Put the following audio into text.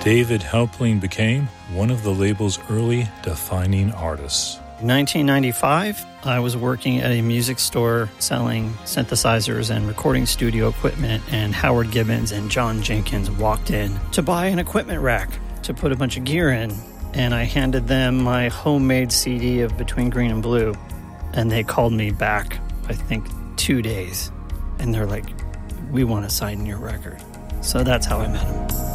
David Halperin became one of the label's early defining artists. In 1995, I was working at a music store selling synthesizers and recording studio equipment, and Howard Gibbons and John Jenkins walked in to buy an equipment rack to put a bunch of gear in, and I handed them my homemade CD of Between Green and Blue, and they called me back, I think, 2 days, and they're like, we want to sign your record. So that's how I met him.